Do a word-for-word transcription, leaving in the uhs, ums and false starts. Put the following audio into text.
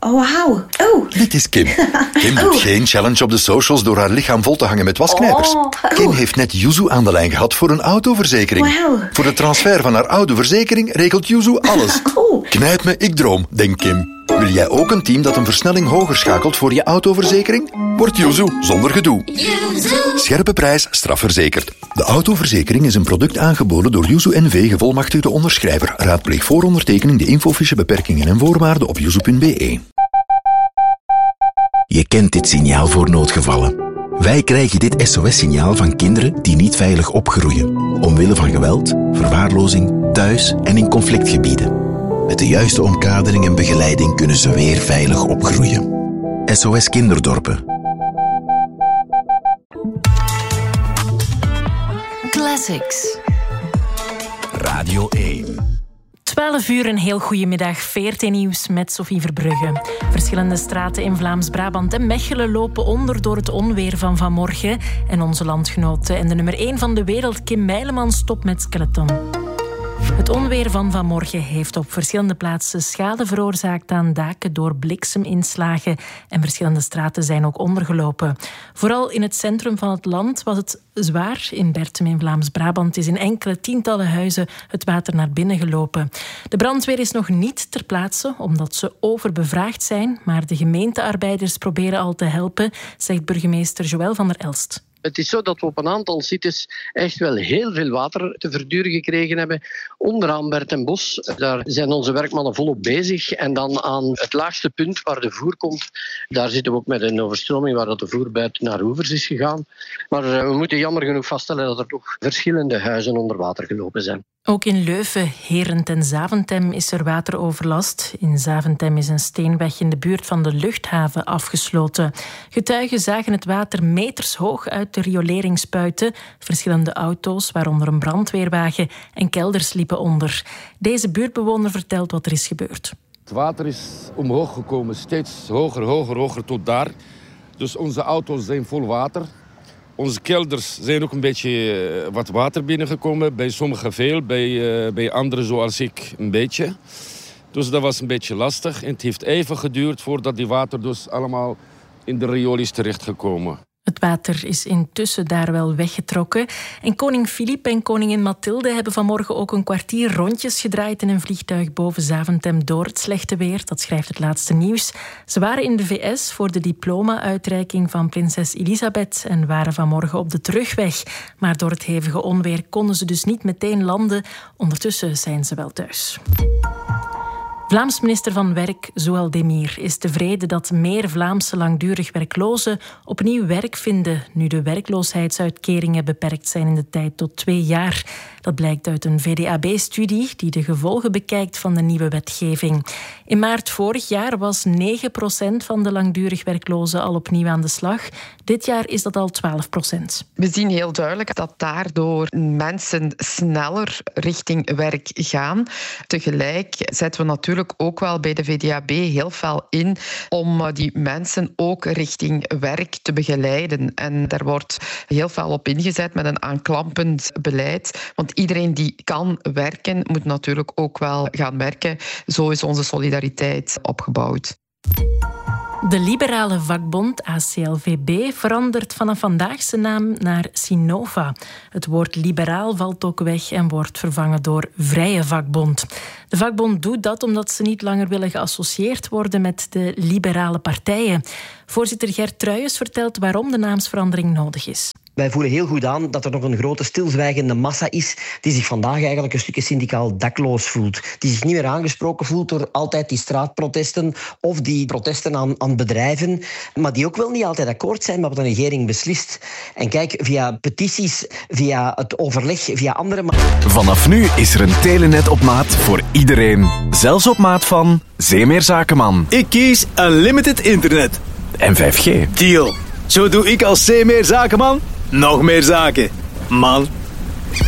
Oh, wauw. Oh. Dit is Kim. Kim doet Oh. geen challenge op de socials door haar lichaam vol te hangen met wasknijpers. Oh. Kim heeft net Yuzu aan de lijn gehad voor een autoverzekering. Wauw. Voor de transfer van haar oude verzekering regelt Yuzu alles. Oh. Knijp me, ik droom, denkt Kim. Wil jij ook een team dat een versnelling hoger schakelt voor je autoverzekering? Word Yuzu zonder gedoe. Scherpe prijs, strafverzekerd. De autoverzekering is een product aangeboden door Yuzu N V, gevolmachtigde onderschrijver. Raadpleeg voor ondertekening de infofiche beperkingen en voorwaarden op yuzu punt b e. Je kent dit signaal voor noodgevallen. Wij krijgen dit S O S-signaal van kinderen die niet veilig opgroeien. Omwille van geweld, verwaarlozing, thuis en in conflictgebieden. Met de juiste omkadering en begeleiding kunnen ze weer veilig opgroeien. S O S Kinderdorpen. Classics. Radio één. twaalf uur, een heel goede middag. V R T Nieuws met Sophie Verbrugge. Verschillende straten in Vlaams-Brabant en Mechelen lopen onder door het onweer van vanmorgen. En onze landgenoten en de nummer één van de wereld, Kim Meileman, stopt met skeleton. Het onweer van vanmorgen heeft op verschillende plaatsen schade veroorzaakt aan daken door blikseminslagen en verschillende straten zijn ook ondergelopen. Vooral in het centrum van het land was het zwaar. In Bertum in Vlaams-Brabant is in enkele tientallen huizen het water naar binnen gelopen. De brandweer is nog niet ter plaatse omdat ze overbevraagd zijn, maar de gemeentearbeiders proberen al te helpen, zegt burgemeester Joël van der Elst. Het is zo dat we op een aantal sites echt wel heel veel water te verduren gekregen hebben. Onderaan Bert en Bos, daar zijn onze werkmannen volop bezig. En dan aan het laagste punt waar de voer komt, daar zitten we ook met een overstroming waar de voer buiten naar oevers is gegaan. Maar we moeten jammer genoeg vaststellen dat er toch verschillende huizen onder water gelopen zijn. Ook in Leuven, Herent en Zaventem is er wateroverlast. In Zaventem is een steenweg in de buurt van de luchthaven afgesloten. Getuigen zagen het water meters hoog uit de riolering spuiten. Verschillende auto's, waaronder een brandweerwagen, en kelders liepen onder. Deze buurtbewoner vertelt wat er is gebeurd. Het water is omhoog gekomen, steeds hoger, hoger, hoger tot daar. Dus onze auto's zijn vol water. Onze kelders zijn ook een beetje wat water binnengekomen. Bij sommigen veel, bij, uh, bij anderen zoals ik een beetje. Dus dat was een beetje lastig. En het heeft even geduurd voordat die water dus allemaal in de riool is terechtgekomen. Het water is intussen daar wel weggetrokken. En koning Filip en koningin Mathilde hebben vanmorgen ook een kwartier rondjes gedraaid in een vliegtuig boven Zaventem door het slechte weer. Dat schrijft het laatste nieuws. Ze waren in de V S voor de diploma-uitreiking van prinses Elisabeth en waren vanmorgen op de terugweg. Maar door het hevige onweer konden ze dus niet meteen landen. Ondertussen zijn ze wel thuis. Vlaams minister van Werk, Zoël Demir, is tevreden dat meer Vlaamse langdurig werklozen opnieuw werk vinden, nu de werkloosheidsuitkeringen beperkt zijn in de tijd tot twee jaar. Dat blijkt uit een V D A B-studie die de gevolgen bekijkt van de nieuwe wetgeving. In maart vorig jaar was negen procent van de langdurig werklozen al opnieuw aan de slag. Dit jaar is dat al twaalf procent. We zien heel duidelijk dat daardoor mensen sneller richting werk gaan. Tegelijk zetten we natuurlijk ook wel bij de V D A B heel fel in om die mensen ook richting werk te begeleiden. En daar wordt heel veel op ingezet met een aanklampend beleid. Want iedereen die kan werken, moet natuurlijk ook wel gaan werken. Zo is onze solidariteit opgebouwd. De liberale vakbond A C L V B verandert vanaf vandaag zijn naam naar Sinova. Het woord liberaal valt ook weg en wordt vervangen door Vrije Vakbond. De vakbond doet dat omdat ze niet langer willen geassocieerd worden met de liberale partijen. Voorzitter Gert Truijens vertelt waarom de naamsverandering nodig is. Wij voelen heel goed aan dat er nog een grote stilzwijgende massa is die zich vandaag eigenlijk een stukje syndicaal dakloos voelt. Die zich niet meer aangesproken voelt door altijd die straatprotesten of die protesten aan, aan bedrijven, maar die ook wel niet altijd akkoord zijn met wat de regering beslist. En kijk, via petities, via het overleg, via andere... Vanaf nu is er een telenet op maat voor iedereen. Zelfs op maat van Zeemeer Zakenman. Ik kies Unlimited Internet. En vijf G. Deal. Zo doe ik als Zeemeer Zakenman nog meer zaken. Man.